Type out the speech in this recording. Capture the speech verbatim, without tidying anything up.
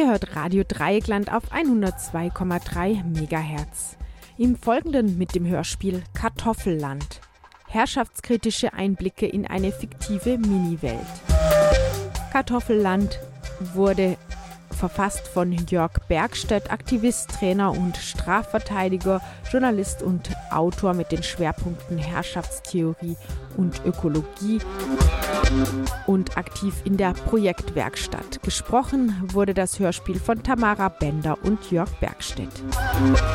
Ihr hört Radio Dreieckland auf hundertzwei Komma drei Megahertz. Im Folgenden mit dem Hörspiel Kartoffelland. Herrschaftskritische Einblicke in eine fiktive Miniwelt. Kartoffelland wurde verfasst von Jörg Bergstedt, Aktivist, Trainer und Strafverteidiger, Journalist und Autor mit den Schwerpunkten Herrschaftstheorie und Ökologie und aktiv in der Projektwerkstatt. Gesprochen wurde das Hörspiel von Tamara Bender und Jörg Bergstedt.